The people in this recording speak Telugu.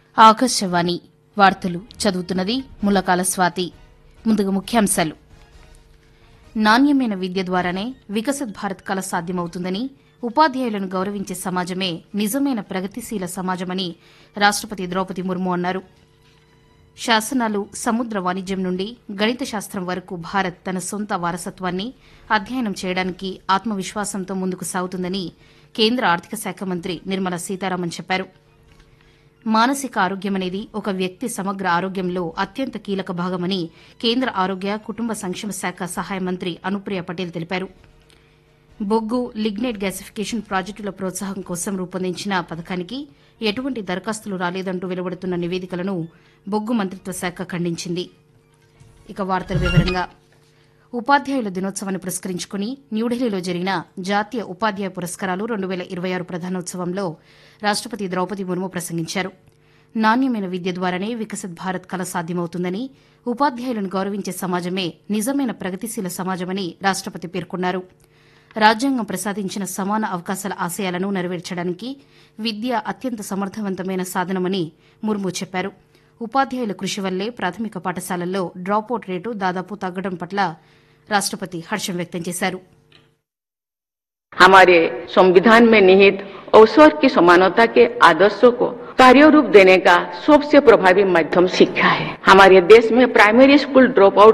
ఆకాశవాణి వార్తలు చదువుతున్నది ములకాల స్వాతి. ముందుగా ముఖ్యాంశాలు. నాణ్యమైన విద్య ద్వారానే వికసిత్ భారత్ కల సాధ్యమవుతుందని, ఉపాధ్యాయులను గౌరవించే సమాజమే నిజమైన ప్రగతిశీల సమాజమని రాష్టపతి ద్రౌపది ముర్ము అన్నారు. శాసనాలు, సముద్ర వాణిజ్యం నుండి గణిత శాస్త్రం వరకు భారత్ తన సొంత వారసత్వాన్ని అధ్యయనం చేయడానికి ఆత్మవిశ్వాసంతో ముందుకు సాగుతుందని కేంద్ర ఆర్థిక శాఖ మంత్రి నిర్మలా సీతారామన్ చెప్పారు. మానసిక ఆరోగ్యమనేది ఒక వ్యక్తి సమగ్ర ఆరోగ్యంలో అత్యంత కీలక భాగమని కేంద్ర ఆరోగ్య, కుటుంబ సంక్షేమ శాఖ సహాయ మంత్రి అనుప్రియ పటేల్ తెలిపారు. బొగ్గు, లిగ్నైట్ గ్యాసిఫికేషన్ ప్రాజెక్టుల ప్రోత్సాహం కోసం రూపొందించిన పథకానికి ఎటువంటి దరఖాస్తులు రాలేదంటూ వెలువడుతున్న నివేదికలను బొగ్గు మంత్రిత్వ శాఖ ఖండించింది. ఇక వార్తల వివరంగా. ఉపాధ్యాయుల దినోత్సవాన్ని పురస్కరించుకుని న్యూఢిల్లీలో జరిగిన జాతీయ ఉపాధ్యాయ పురస్కారాలు 2026 ప్రధానోత్సవంలో రాష్టపతి ద్రౌపది ముర్ము ప్రసంగించారు. నాణ్యమైన విద్య ద్వారానే వికసిత్ భారత్ కల సాధ్యమవుతుందని, ఉపాధ్యాయులను గౌరవించే సమాజమే నిజమైన ప్రగతిశీల సమాజమని రాష్టపతి పేర్కొన్నారు. రాజ్యాంగం ప్రసాదించిన సమాన అవకాశాల ఆశయాలను నెరవేర్చడానికి విద్య అత్యంత సమర్థవంతమైన సాధనమని ముర్ము చెప్పారు. ఉపాధ్యాయుల కృషి వల్లే ప్రాథమిక పాఠశాలల్లో డ్రాపౌట్ రేటు దాదాపు తగ్గడం పట్ల రాష్టపతి హర్షం వ్యక్తం చేశారు. हमारे संविधान में निहित अवसर की समानता के आदर्शों को कार्य रूप देने का सबसे प्रभावी माध्यम शिक्षा है. हमारे देश में प्राइमरी स्कूल ड्रॉप आउट